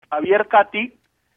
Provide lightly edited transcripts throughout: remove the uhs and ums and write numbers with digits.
Javier Cati,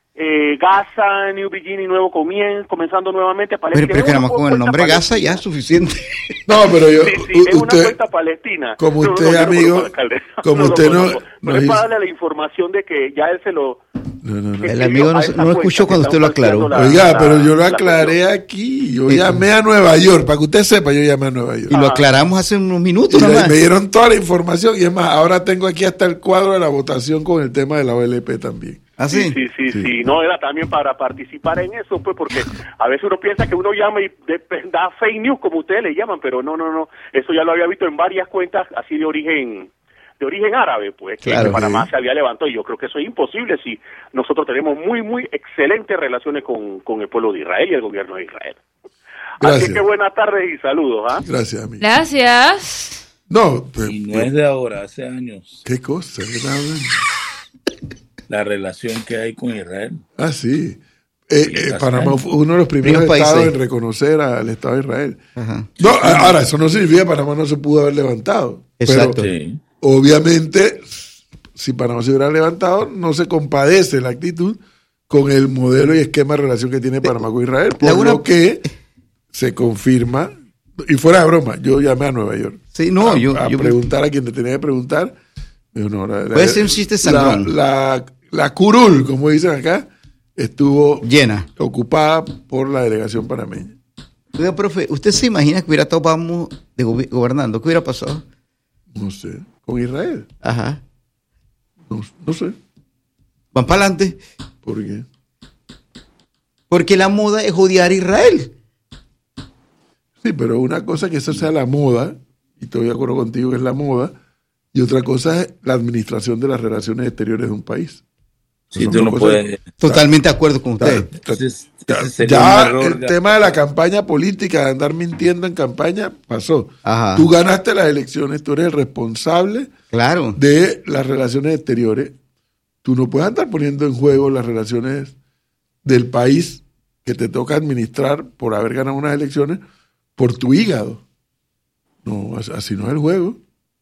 Gaza, New Beginning, nuevo comienzo, comenzando nuevamente Palestina. Pero que nada más con el nombre Gaza ya es suficiente. No, pero yo... Sí, es una cuenta palestina. Como usted, amigo, como usted no... Pero es para darle la información de que ya él se lo... No. El amigo no escuchó cuando usted lo aclaró. Oiga, pero yo lo aclaré aquí. Yo llamé a Nueva York. Para que usted sepa, yo llamé a Nueva York. Y lo aclaramos hace unos minutos. Y me dieron toda la información. Y es más, ahora tengo aquí hasta el cuadro de la votación con el tema de la OLP también. ¿Ah, sí? Sí. No, era también para participar en eso, pues, porque a veces uno piensa que uno llama y da fake news, como ustedes le llaman, pero no. Eso ya lo había visto en varias cuentas así de origen árabe, pues, claro, que Panamá se había levantado, y yo creo que eso es imposible si nosotros tenemos muy excelentes relaciones con el pueblo de Israel y el gobierno de Israel. Gracias. Así que buenas tardes y saludos. Gracias, amigo. Gracias. No, y no es de ahora, hace años. ¿Qué cosa? ¿Qué estás hablando? La relación que hay con Israel. Ah, sí. Panamá fue uno de los primeros estados en reconocer al Estado de Israel. Ajá. No, ahora, eso no significa que Panamá no se pudo haber levantado. Exacto. Pero, obviamente, si Panamá se hubiera levantado, no se compadece la actitud con el modelo y esquema de relación que tiene Panamá con Israel. Por lo que se confirma, y fuera de broma, yo llamé a Nueva York a preguntar a quien te tenía que preguntar. Puede ser un chiste sangrón. La curul, como dicen acá, estuvo llena, ocupada por la delegación panameña. Oiga, profe, ¿usted se imagina que hubiera estado Obama gobernando? ¿Qué hubiera pasado? No sé, con Israel. Ajá. No sé. ¿Van para adelante? ¿Por qué? Porque la moda es odiar a Israel. Sí, pero una cosa que esa sea la moda, y estoy de acuerdo contigo que es la moda, y otra cosa es la administración de las relaciones exteriores de un país. Sí, tú no puedes... Totalmente de acuerdo con usted. Ya el tema de la campaña política, de andar mintiendo en campaña, pasó. Ajá. Tú ganaste las elecciones, tú eres el responsable de las relaciones exteriores. Tú no puedes andar poniendo en juego las relaciones del país que te toca administrar por haber ganado unas elecciones por tu hígado. No, así no es el juego.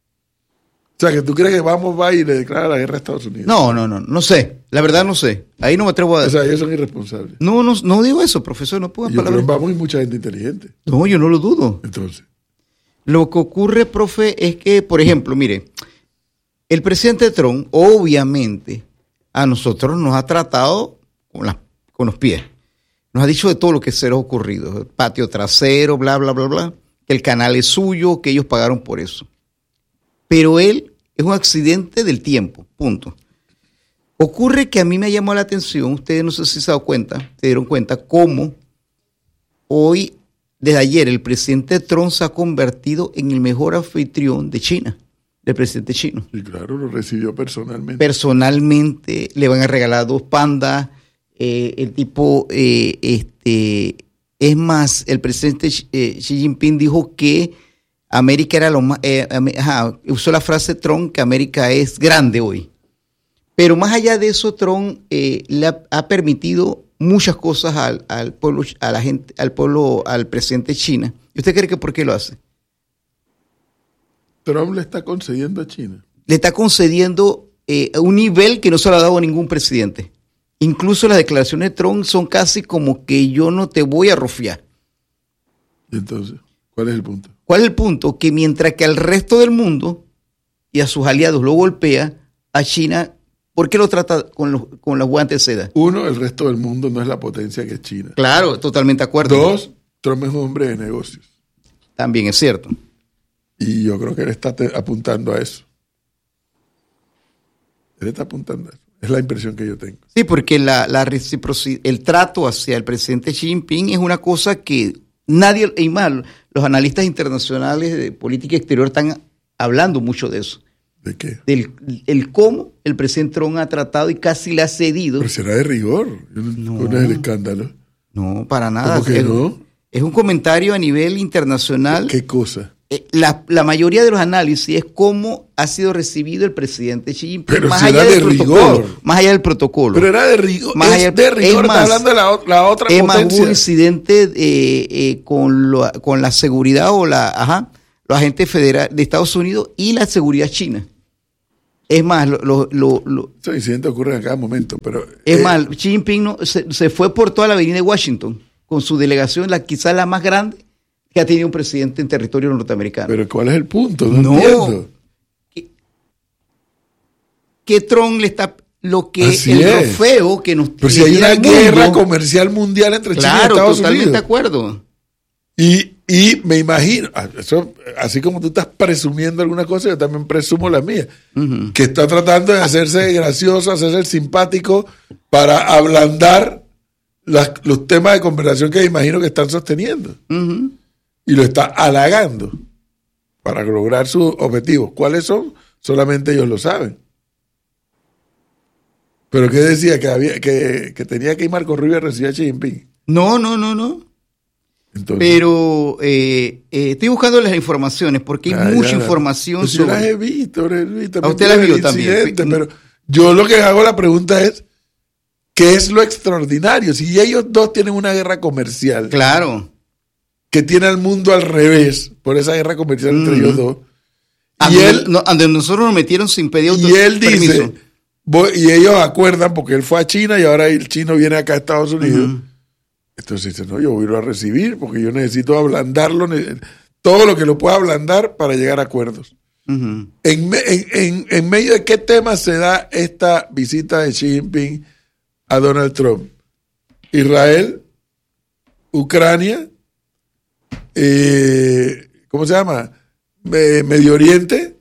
O sea, que tú crees que va y le declara la guerra a Estados Unidos. No sé. La verdad no sé. Ahí no me atrevo a... O sea, ellos son irresponsables. No digo eso, profesor, no puedo hablar. Yo creo que vamos y mucha gente inteligente. No, yo no lo dudo. Entonces. Lo que ocurre, profe, es que, por ejemplo, mire, el presidente Trump, obviamente, a nosotros nos ha tratado con los pies. Nos ha dicho de todo lo que se les ha ocurrido. Patio trasero, bla, bla, bla, bla. Que el canal es suyo, que ellos pagaron por eso. Pero él es un accidente del tiempo, punto. Ocurre que a mí me llamó la atención, ustedes no sé si se dieron cuenta, cómo hoy, desde ayer, el presidente Trump se ha convertido en el mejor anfitrión de China, del presidente chino. Y claro, lo recibió personalmente. Personalmente, le van a regalar 2 pandas, el tipo, es más, el presidente Xi Jinping dijo que América era lo más, usó la frase Trump que América es grande hoy. Pero más allá de eso, Trump le ha permitido muchas cosas al pueblo, a la gente, al pueblo, al presidente de China. ¿Y usted cree que por qué lo hace? Trump le está concediendo a China. Le está concediendo un nivel que no se lo ha dado a ningún presidente. Incluso las declaraciones de Trump son casi como que yo no te voy a rofiar. ¿Y entonces cuál es el punto? ¿Cuál es el punto? Que mientras que al resto del mundo y a sus aliados lo golpea, a China, ¿por qué lo trata con los guantes de seda? 1, el resto del mundo no es la potencia que es China. Claro, totalmente de acuerdo. 2, Trump es un hombre de negocios. También es cierto. Y yo creo que él está apuntando a eso. Él está apuntando a eso. Es la impresión que yo tengo. Sí, porque la reciprocidad, el trato hacia el presidente Xi Jinping es una cosa que nadie, y mal, los analistas internacionales de política exterior están hablando mucho de eso. ¿De qué? El cómo el presidente Trump ha tratado y casi le ha cedido. Pero será de rigor. ¿Cuál es el escándalo? No, para nada. ¿Cómo que no? Es un comentario a nivel internacional. ¿Qué cosa? La mayoría de los análisis es cómo ha sido recibido el presidente Xi Jinping. Pero más será allá del de protocolo, rigor. más allá del protocolo. Pero era de rigor. Más allá, de rigor, más, está hablando de la otra es potencia. Más hubo un incidente con la seguridad o los agentes federales de Estados Unidos y la seguridad china. Es más, Estos incidentes ocurren a cada momento, pero... Es más, Xi Jinping se fue por toda la avenida de Washington con su delegación, quizás la más grande que ha tenido un presidente en territorio norteamericano. Pero ¿cuál es el punto? No entiendo. Que Trump le está... trofeo que nos... Pero si hay una guerra comercial mundial entre China y Estados Unidos. Claro, totalmente de acuerdo. Y me imagino, eso, así como tú estás presumiendo algunas cosas, yo también presumo las mías, que está tratando de hacerse gracioso, hacerse simpático para ablandar los temas de conversación que me imagino que están sosteniendo. Y lo está halagando para lograr sus objetivos. ¿Cuáles son? Solamente ellos lo saben. ¿Pero qué decía? Que tenía que ir Marco Rubio a recibir a Xi Jinping. No. Entonces, pero estoy buscando las informaciones porque hay mucha información sobre... Yo las he visto. A usted las vio también. Pero yo lo que hago la pregunta es, ¿qué es lo extraordinario? Si ellos dos tienen una guerra comercial. Claro. Que tiene al mundo al revés por esa guerra comercial entre ellos dos. Donde nosotros nos metieron sin pedir permiso. Y él dice, y ellos acuerdan porque él fue a China y ahora el chino viene acá a Estados Unidos. Entonces dice, no, yo voy a ir a recibir porque yo necesito ablandarlo, todo lo que lo pueda ablandar para llegar a acuerdos. En medio de qué tema se da esta visita de Xi Jinping a Donald Trump? Israel, Ucrania, ¿cómo se llama? Medio Oriente,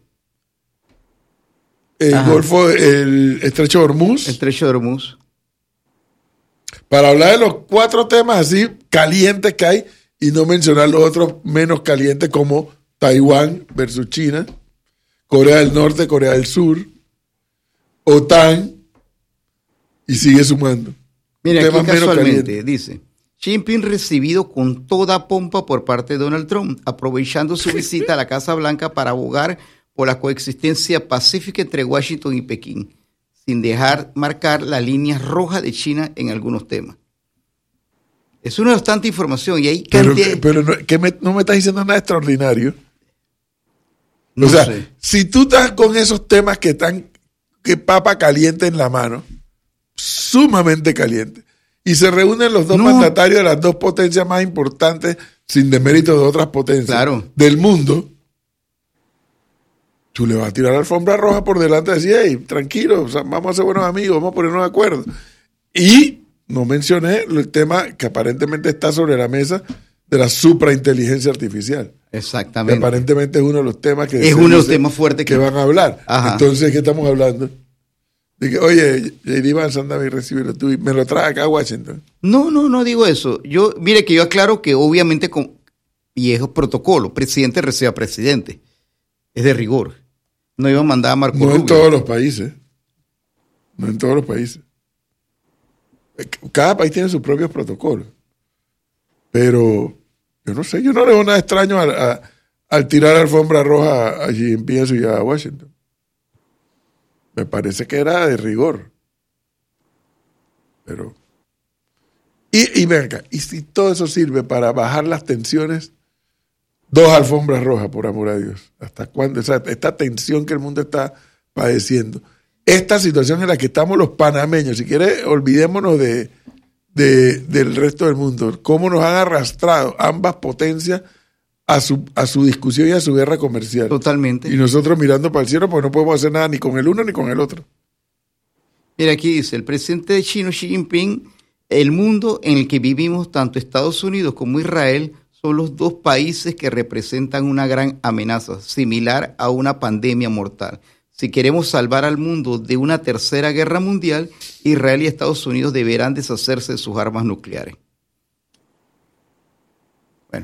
Golfo, el Estrecho de Hormuz. Para hablar de los 4 temas así calientes que hay y no mencionar los otros menos calientes como Taiwán versus China, Corea del Norte, Corea del Sur, OTAN, y sigue sumando. Mira, aquí casualmente dice, Xi Jinping recibido con toda pompa por parte de Donald Trump, aprovechando su visita a la Casa Blanca para abogar por la coexistencia pacífica entre Washington y Pekín, sin dejar marcar las líneas rojas de China en algunos temas. Es una bastante información y hay cantidad... Pero no me estás diciendo nada extraordinario. No sé. Si tú estás con esos temas que papa caliente en la mano, sumamente caliente, y se reúnen los dos mandatarios de las dos potencias más importantes, sin demérito de otras potencias del mundo, tú le vas a tirar la alfombra roja por delante y decir, hey, tranquilo, vamos a ser buenos amigos, vamos a ponernos de acuerdo. Y no mencioné el tema que aparentemente está sobre la mesa de la suprainteligencia artificial. Exactamente. Que aparentemente es uno de los temas que... Es uno de los temas fuertes que van a hablar. Ajá. Entonces, ¿qué estamos hablando? De que, oye, J.D. Vance, anda a recibirlo tú y me lo trae acá a Washington. No digo eso. Mire que yo aclaro que obviamente y es protocolo, presidente recibe a presidente. Es de rigor. No iba a mandar a Marco Rubio. No en todos los países. No en todos los países. Cada país tiene sus propios protocolos. Pero yo no sé, yo no le veo nada extraño al tirar alfombra roja a Xi Jinping y a Washington. Me parece que era de rigor. Pero... Y ven acá, y si todo eso sirve para bajar las tensiones, 2 alfombras rojas, por amor a Dios. ¿Hasta cuándo? O sea, esta tensión que el mundo está padeciendo. Esta situación en la que estamos los panameños, si quiere, olvidémonos del resto del mundo. Cómo nos han arrastrado ambas potencias a su discusión y a su guerra comercial. Totalmente. Y nosotros mirando para el cielo porque no podemos hacer nada ni con el uno ni con el otro. Mira, aquí dice, el presidente chino Xi Jinping, el mundo en el que vivimos, tanto Estados Unidos como Israel, son los 2 países que representan una gran amenaza, similar a una pandemia mortal. Si queremos salvar al mundo de una tercera guerra mundial, Israel y Estados Unidos deberán deshacerse de sus armas nucleares. Bueno.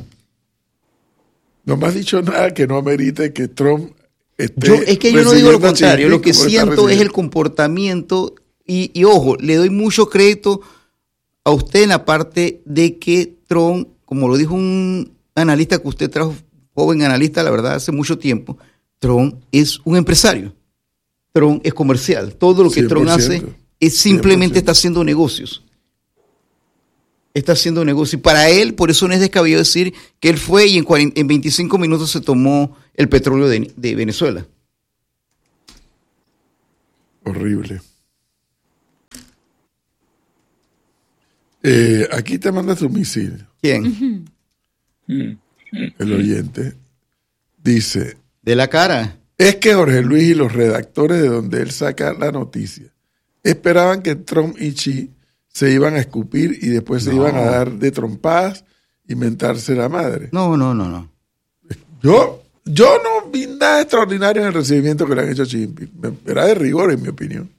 No me has dicho nada que no amerite que Trump esté... Es que yo no digo lo contrario, lo que siento es el comportamiento y ojo, le doy mucho crédito a usted en la parte de que Trump, como lo dijo un analista que usted trajo, joven analista, la verdad, hace mucho tiempo, Trump es un empresario. Trump es comercial. Todo lo que Trump hace es simplemente 100%. Está haciendo negocios. Está haciendo negocios. Y para él, por eso no es descabellado decir que él fue y en 25 minutos se tomó el petróleo de Venezuela. Horrible. Aquí te manda su misil. ¿Quién? El oyente. Dice... De la cara. Es que Jorge Luis y los redactores de donde él saca la noticia esperaban que Trump y Xi se iban a escupir y después se iban a dar de trompadas y mentarse la madre. No. Yo no vi nada extraordinario en el recibimiento que le han hecho a Xi Jinping. Era de rigor, en mi opinión.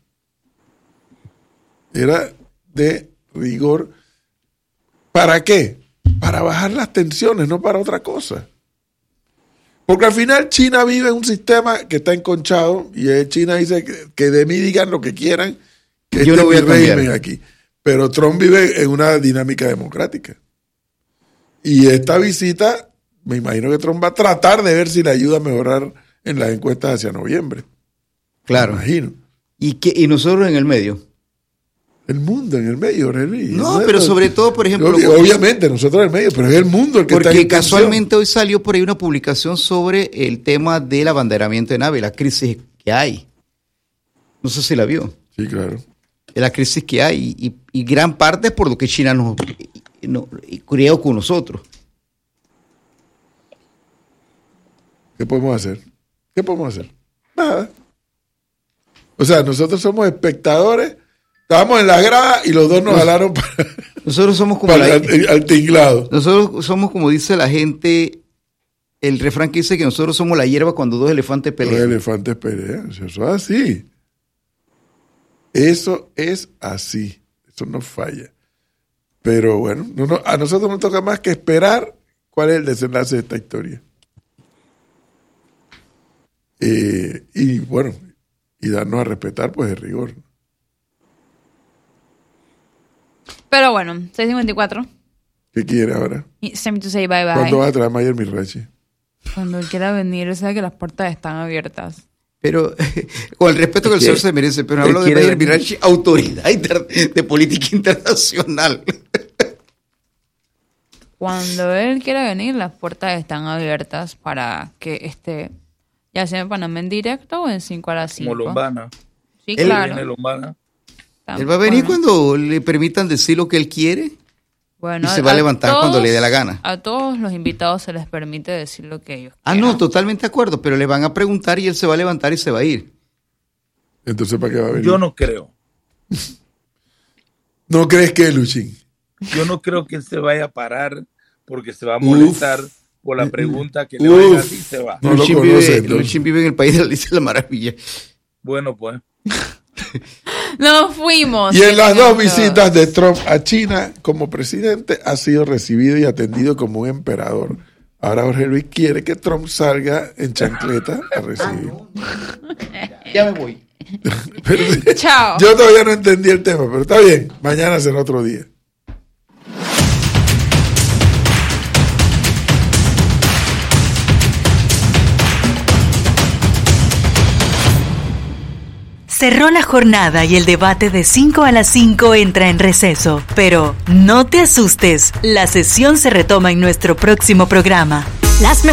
Era de rigor. ¿Para qué? Para bajar las tensiones, no para otra cosa. Porque al final China vive en un sistema que está enconchado y China dice que de mí digan lo que quieran, que yo no voy a régimen aquí. Pero Trump vive en una dinámica democrática. Y esta visita, me imagino que Trump va a tratar de ver si le ayuda a mejorar en las encuestas hacia noviembre. Claro. Me imagino. ¿Y nosotros en el medio? El mundo en el medio, Relly. No, pero sobre todo, por ejemplo... Obviamente, nosotros en el medio, pero es el mundo el que está en Porque casualmente hoy salió por ahí una publicación sobre el tema del abanderamiento de nave, la crisis que hay. No sé si la vio. Sí, claro. La crisis que hay. Y gran parte es por lo que China nos creó con nosotros. ¿Qué podemos hacer? Nada. O sea, nosotros somos espectadores... Estábamos en la grada y los dos nos jalaron para... Nosotros somos como al tinglado. Nosotros somos, como dice la gente, el refrán que dice que nosotros somos la hierba cuando dos elefantes pelean. Dos elefantes pelean. Eso es así. Eso es así. Eso no falla. Pero bueno, a nosotros nos toca más que esperar cuál es el desenlace de esta historia. Y bueno, y darnos a respetar, pues, de rigor. Pero bueno, 6:54. ¿Qué quiere ahora? Send me to say bye bye. ¿Cuándo va a traer Mayer Mirachi? Cuando él quiera venir, sabe que las puertas están abiertas. Pero, con el respeto que el señor se merece, pero hablo de Mayer Mirachi, autoridad de política internacional. Cuando él quiera venir, las puertas están abiertas para que esté, ya sea en Panamá en directo o en 5 a las 5. Como Lombana. Sí, claro. Viene Lombana. Él va a venir cuando le permitan decir lo que él quiere, y se va a levantar cuando le dé la gana. A todos los invitados se les permite decir lo que ellos quieran. No, totalmente de acuerdo, pero le van a preguntar y él se va a levantar y se va a ir. Entonces, ¿para qué va a venir? Yo no creo. ¿No crees que, Luchín? Yo no creo que él se vaya a parar porque se va a molestar por la pregunta que le van a hacer y se va. No lo conoce. Luchín vive en el país de Alicia de la Maravilla. Bueno, pues. Nos fuimos. Y en las dos visitas de Trump a China como presidente ha sido recibido y atendido como un emperador. Ahora Jorge Luis quiere que Trump salga en chancleta a recibir. Ya me voy. Chao. Yo todavía no entendí el tema, pero está bien. Mañana será otro día. Cerró la jornada y el debate de 5 a las 5 entra en receso. Pero no te asustes, la sesión se retoma en nuestro próximo programa. Las